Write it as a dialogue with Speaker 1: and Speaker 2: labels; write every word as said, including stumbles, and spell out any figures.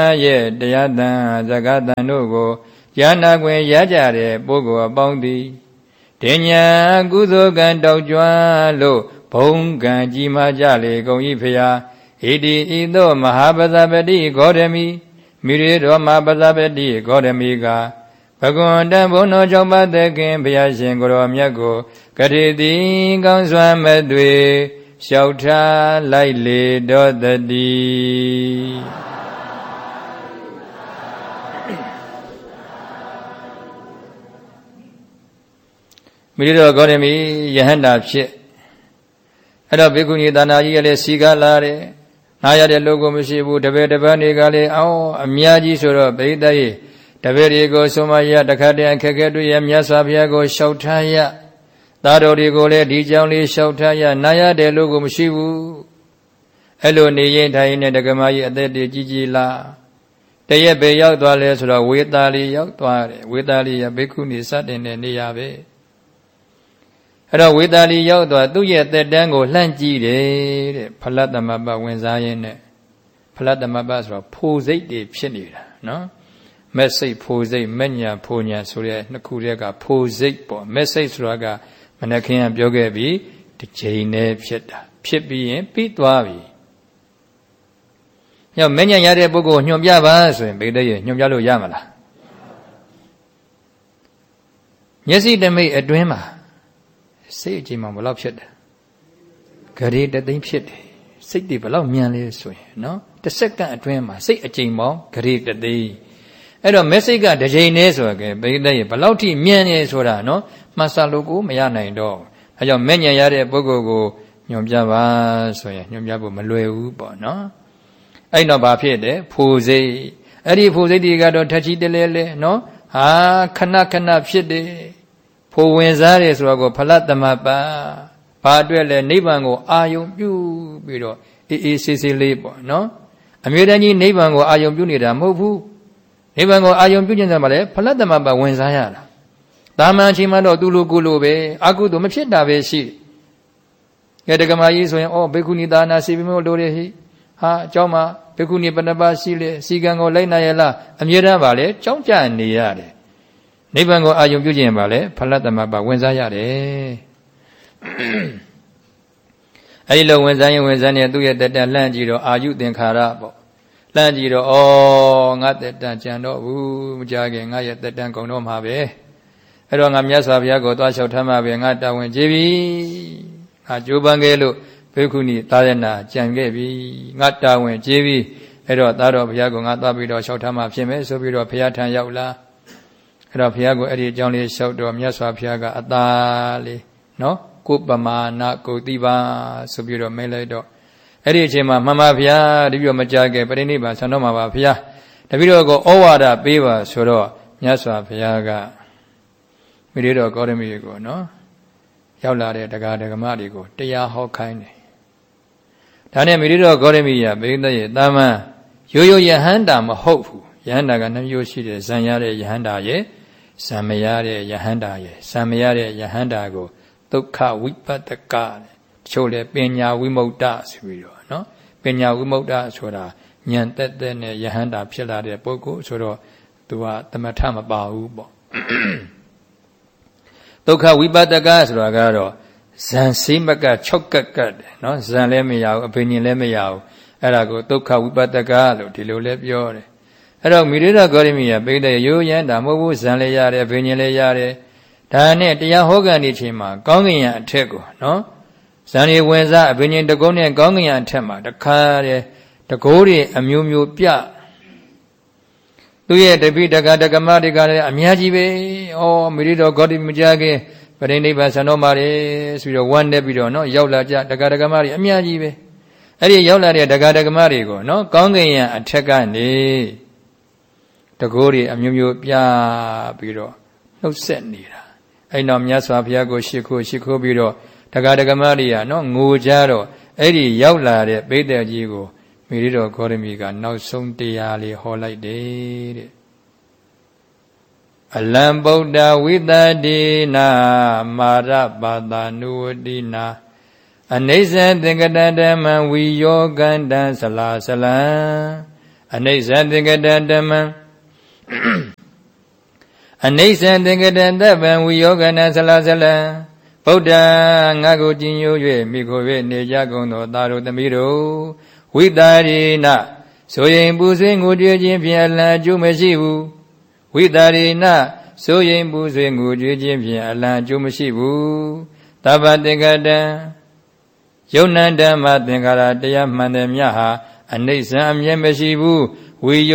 Speaker 1: ရဲ့တရားတန်ဇဂတန်တို့ကိုယာနာခွင်ရကြတဲ့ပုဂ္ဂိုလ်အပေါင်းသည်ဒေညာကုသိုလ်ကံတောက်ကြွလို့ဘုံကံကြီးမားကြလေကုန်၏ဖျားဣတိဤသို့မဟာပဇပတိဂေါတမီမိရေတော်မဟာပဇပတိဂေါတမီကဘဂဝန္တဘုံတော်ကြောင့်ပါသခင်ဘုရားရှင်ကိုရောမြတ်ကိုကတိတိကောင်းစွာမသွေလျှောက်ထားလိုက်လေတော်တည်းမိရိတော်ဂေါတမီယဟန္တာဖြစ်အဲ့တော့ဘေကုဏီသာနာကြီးကလည်းစီကားလာတယ်နားရတဲ့လူကိုမရှိဘူးတပည့်တပန်းတွေကလည်းအောင်းအများကြီးဆိုတော့ပိဋကရဲ့တပည့်တွေကိုဆုံးမရတခါတည်းအခက်အခဲတွေရမြတ်စွာဘုရားကိုလျှောက်ထားရသားတော်တွေကိုလည်းဒီကြောင့်လေးလျှောက်ထားရနားရတဲ့လူကိုမရှိဘူးအဲ့လိုနေရင်ထိုင်နေဒကမကြီးအသက်တွေကြီးကြီးလာတရက်ပဲရောက်သွားလဲဆိုတော့ဝေသာလီရောက်သွားတယ်ဝေသာလီရဘေကုဏီစတင်တဲ့နေရာပဲအဲ့တော့ဝေသာလီရောက်သွားသူ့ရဲ့သက်တမ်းကိုလှမ်းကြည့်တယ်တဲ့ဖလတ်သမပဝင်စားရင်းနဲ့ဖလတ်သမပဆိုတော့ဖိုစိတ်တွေဖြစ်နေတာနော်မက်စိတ်ဖိုစိတ်မညာဖိုညာဆိုတဲ့နှစ်ခုတည်းကဖိုစိတ်ပေါ့မက်စိတ်ဆိုတာကမနခင်ကပြောခဲ့ပြီးတစ်ချိန်နဲ့ဖြစ်တာဖြစ်ပြီးရင်ပြီးသွားပြီညမညာရတဲ့ပုဂ္ဂိုလ်ညွှန်ပြပါဆိုရင်ဘယ်တည်းရညွှန်ပြလို့ရမလားမျက်စိတမိတ်အတွင်းမှာစိတ်အချိန်မှဘယ်လောက်ဖြစ်တယ်ဂရေတသိန်းဖြစ်တယ်စိတ်တွေဘယ်လောက်မြန်လဲဆိုရင်နော်တစ်စက္ကန့်အတွင်းမှာစိတ်အချိန်ပေါင်းဂရေတသိန်းအဲ့တော့မက်စိတ်ကတစ်ချိန်နဲ့ဆိုကြဘယ်တည်းရဘယ်လောက်ထိမြန်နေဆိုတာနော်မှတ်စလို့ကိုမရနိုင်တော့အဲကြောင့်မဲ့ညံရတဲ့ပုဂ္ဂိုလ်ကိုညွှန်ပြပါဆိုရင်ညွှန်ပြဖို့မလွယ်ဘူးပေါ့နော်အဲ့တော့ဘာဖြစ်တယ်ဖိုစိတ်အဲ့ဒီဖိုစိတ်တွေကတော့ထက်ချီတလဲလဲနော်ဟာခဏခဏဖြစ်တယ်ဖိုဝင်စားတယ်ဆိုတော့ဖလတ်သမပဘာအတွက်လဲနိဗ္ဗာန်ကိုအာယုံပြုပြီးတော့အေးအေးဆေးဆေးလေးပေါ့နော်အမြဲတမ်းကြီးနိဗ္ဗာန်ကိုအာယုံပြုနေတာမဟုတ်ဘူးနိဗ္ဗာန်ကိုအာယုံပြုခြင်းဆိုမှလည်းဖလတ်သမပဝင်စားရတာတာမန်ချိန်မှတော့သူလိုကိုလိုပဲအကုသို့မဖြစ်တာပဲရှိတယ်ကဲဒကမာကြီးဆိုရင်အော်ဘေကုဏီသာနာစီပြီးမို့လိုတယ်ဟိဟာအเจ้าမှာဘေကုဏီပဏ္ဏပါရှိလေစီကံကိုလိုက်နိုင်ရလားအမြဲတမ်းပါလေကြောင်းကြနေရတယ်နိဗ္ဗာန်ကိုအာယုံပြုခြင်းပါလေဖလတ်သမပဝင်စားရတယ်အဲဒီလိုဝင်စားရင်ဝင်စားနေသူ့ရဲ့တက်တက်လှမ်းကြည့်တော့အာယုသင်္ခါရပေါ့လှမ်းကြည့်တော့ဩငါတက်တန်ကြံတော့ဘူးမကြခင်ငါရဲ့တက်တန်ကုန်တော့မှာပဲအဲ့တော့ငါမြတ်စွာဘုရားကိုသွားလျှောက်ထားမှာပဲငါတာဝန်ကျေပြီငါကြိုးပမ်းခဲ့လို့ဘေကုဏီသာသနာကြံခဲ့ပြီငါတာဝန်ကျေပြီအဲ့တော့သားတော်ဘုရားကိုငါသွားပြီးတော့လျှောက်ထားမှာဖြစ်မယ်ဆိုပြီးတော့ဘုရားထံရောက်လာအဲ့တော့ဘုရားကိုအဲ့ဒီအကြောင်းလေးလျှောက်တော့မြတ်စွာဘုရားကအသာလေးနော်ကိုပမာဏကိုတိပါဆိုပြီးတော့မဲလိုက်တော့အဲ့ဒီအချိန်မှာမှန်ပါဗျာတပည့်တော်မကြခဲ့ပရိနိဗ္ဗာန်ဆံတော့မှာပါဘုရားတပည့်တော်ကိုဩဝါဒပေးပါဆိုတော့မြတ်စွာဘုရားကမိရိတော်ဂေါတမီကိုနော်ရောက်လာတဲ့တရားဓမ္မတွေကိုတရားဟောခိုင်းတယ်ဒါနဲ့မိရိတော်ဂေါတမီကဘိသိက်ရဲ့တာမန်ရိုးရိုးယဟန္တာမဟုတ်ဘူးယဟန္တာကနှမျိုးရှိတယ်ဇံရတဲ့ယဟန္တာရဲ့ဇံမရတဲ့ယဟန္တာရဲ့ဇံမရတဲ့ယဟန္တာကိုဒုက္ခဝိပတ္တကတချို့လဲပညာဝိမု ക്ത ဆိုပြီးတော့နော်ပညာဝိမု ക്ത ဆိုတာဉာဏ်တက်တက်နဲ့ယဟန္တာဖြစ်လာတဲ့ပုဂ္ဂိုလ်ဆိုတော့သူကသမထမပါဘူးပေါ့ဒုက္ခဝိပတ္တကဆိုတာကတော့ဇံစိမက၆ကက်ကတ်တယ်နော်ဇံလည်းမရဘူးအဘိညာဉ်လည်းမရဘူးအဲ့ဒါကိုဒုက္ခဝိပတ္တကလို့ဒီလိုလဲပြောတယ်အဲ့တော့မိရိဒဂေါတမီကပိဋကရိုးရန်တာမဟုတ်ဘူးဇံလည်းရတယ်အဘိညာဉ်လည်းရတယ်ဒါနဲ့တရားဟောကန်ဒီချိန်မှာကောင်းကင်ယံအထက်ကိုနော်ဇံတွေဝင်စားအဘိညာဉ်တကုံးနဲ့ကောင်းကင်ယံအထက်မှာတခါတည်းတကိုးတွေအမျိုးမျိုးပြသူရဲ့တပိတကတကမတွေကလည်းအများကြီးပဲဩမိရိတော်ဂေါတမီကြခင်ပရိနိဗ္ဗာန်ဆံတော်မှာလေဆိုပြီးတော့ဝမ်းနေပြီးတော့နော်ရောက်လာကြတကတကမတွေအများကြီးပဲအဲ့ဒီရောက်လာတဲ့တကတကမတွေကိုနော်ကောင်းကင်ယံအထက်ကနေတကိုးတွေအမျိုးမျိုးပြပြီးတော့နှုတ်ဆက်နေတာအဲ့တော့မြတ်စွာဘုရားကိုရှ िख ိုးရှ िख ိုးပြီးတော့တကတကမတွေကနော်ငိုကြတော့အဲ့ဒီရောက်လာတဲ့ပိဋကကြီးကိုမိရိတော်ဂေါတမီကနောက်ဆုံးတရားလေးဟောလိုက်တယ်တဲ့အလံဗုဒ္ဓဝိသတိနာမာရပါတနုဝတိနာအနိစ္စသင်္ကတဓမ္မဝိယောကန္တံဆလာဆလံအနိစ္စသင်္ကတဓမ္မံအနိစ္စသင်္ကတသဗ္ဗံဝိယောဂနဆလဆလံဗုဒ္ဓငါကိုကြည်ညို၍မိခို၍နေကြကုန်သောသာတို့သမီးတို့ဝိတာရိနဆိုရင်ပူဆွေးငိုကြွေးခြင်းဖြင့်အလံအကျိုးမရှိဘူးဝိတာရိနဆိုရင်ပူဆွေးငိုကြွေးခြင်းဖြင့်အလံအကျိုးမရှိဘူးသဗ္ဗသင်္ကတံယုံနံဓမ္မသင်္ခါရတရားမှန်တယ်မြတ်ဟာအနိစ္စအမြဲမရှိဘူးဝိ